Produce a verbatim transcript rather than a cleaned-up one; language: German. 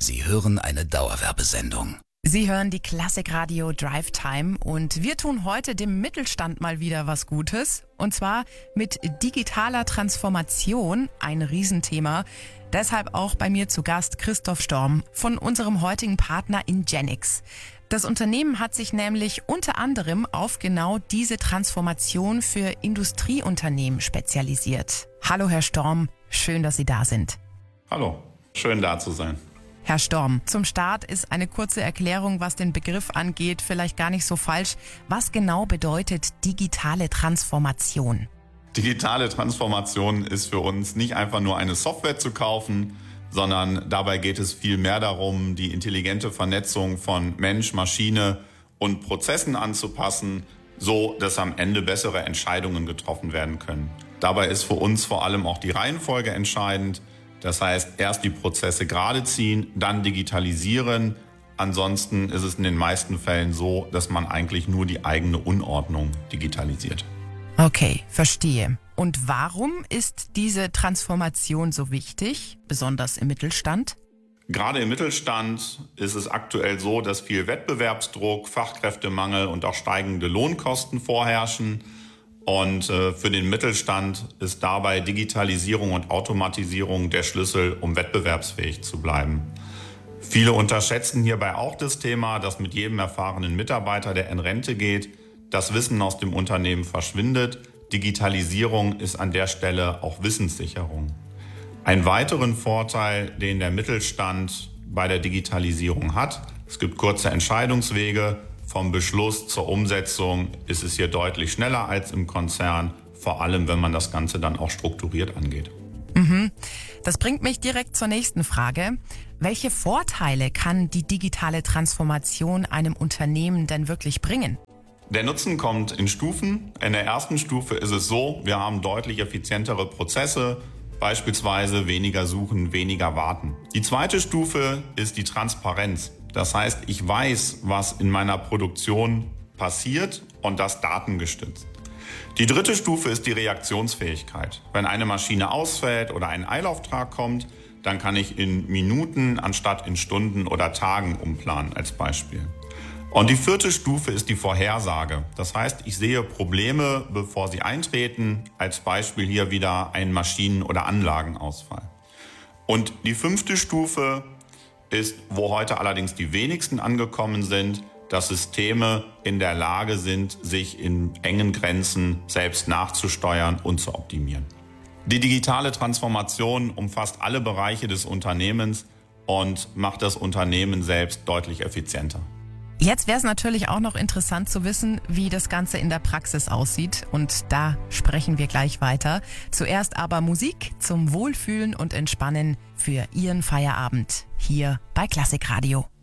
Sie hören eine Dauerwerbesendung. Sie hören die Klassikradio Drive Time und wir tun heute dem Mittelstand mal wieder was Gutes. Und zwar mit digitaler Transformation, ein Riesenthema. Deshalb auch bei mir zu Gast Christoph Storm von unserem heutigen Partner Ingenix. Das Unternehmen hat sich nämlich unter anderem auf genau diese Transformation für Industrieunternehmen spezialisiert. Hallo Herr Storm, schön, dass Sie da sind. Hallo, schön da zu sein. Herr Storm, zum Start ist eine kurze Erklärung, was den Begriff angeht, vielleicht gar nicht so falsch. Was genau bedeutet digitale Transformation? Digitale Transformation ist für uns nicht einfach nur eine Software zu kaufen, sondern dabei geht es viel mehr darum, die intelligente Vernetzung von Mensch, Maschine und Prozessen anzupassen, so dass am Ende bessere Entscheidungen getroffen werden können. Dabei ist für uns vor allem auch die Reihenfolge entscheidend. Das heißt, erst die Prozesse gerade ziehen, dann digitalisieren. Ansonsten ist es in den meisten Fällen so, dass man eigentlich nur die eigene Unordnung digitalisiert. Okay, verstehe. Und warum ist diese Transformation so wichtig, besonders im Mittelstand? Gerade im Mittelstand ist es aktuell so, dass viel Wettbewerbsdruck, Fachkräftemangel und auch steigende Lohnkosten vorherrschen. Und äh, für den Mittelstand ist dabei Digitalisierung und Automatisierung der Schlüssel, um wettbewerbsfähig zu bleiben. Viele unterschätzen hierbei auch das Thema, dass mit jedem erfahrenen Mitarbeiter, der in Rente geht, das Wissen aus dem Unternehmen verschwindet. Digitalisierung ist an der Stelle auch Wissenssicherung. Ein weiteren Vorteil, den der Mittelstand bei der Digitalisierung hat: Es gibt kurze Entscheidungswege. Vom Beschluss zur Umsetzung ist es hier deutlich schneller als im Konzern, vor allem wenn man das Ganze dann auch strukturiert angeht. Mhm. Das bringt mich direkt zur nächsten Frage. Welche Vorteile kann die digitale Transformation einem Unternehmen denn wirklich bringen? Der Nutzen kommt in Stufen. In der ersten Stufe ist es so, wir haben deutlich effizientere Prozesse, beispielsweise weniger suchen, weniger warten. Die zweite Stufe ist die Transparenz. Das heißt, ich weiß, was in meiner Produktion passiert und das datengestützt. Die dritte Stufe ist die Reaktionsfähigkeit. Wenn eine Maschine ausfällt oder ein Eilauftrag kommt, dann kann ich in Minuten anstatt in Stunden oder Tagen umplanen als Beispiel. Und die vierte Stufe ist die Vorhersage. Das heißt, ich sehe Probleme, bevor sie eintreten, als Beispiel hier wieder ein Maschinen- oder Anlagenausfall. Und die fünfte Stufe ist, wo heute allerdings die wenigsten angekommen sind, dass Systeme in der Lage sind, sich in engen Grenzen selbst nachzusteuern und zu optimieren. Die digitale Transformation umfasst alle Bereiche des Unternehmens und macht das Unternehmen selbst deutlich effizienter. Jetzt wäre es natürlich auch noch interessant zu wissen, wie das Ganze in der Praxis aussieht. Und da sprechen wir gleich weiter. Zuerst aber Musik zum Wohlfühlen und Entspannen für Ihren Feierabend hier bei Klassikradio.